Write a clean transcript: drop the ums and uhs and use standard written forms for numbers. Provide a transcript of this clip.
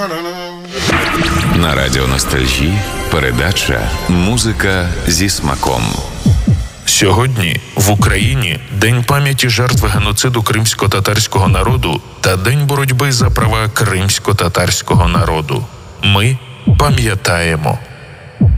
На радіо Ностальжі передача «Музика зі смаком». Сьогодні в Україні День пам'яті жертв геноциду кримсько-татарського народу та День боротьби за права кримсько-татарського народу. Ми пам'ятаємо.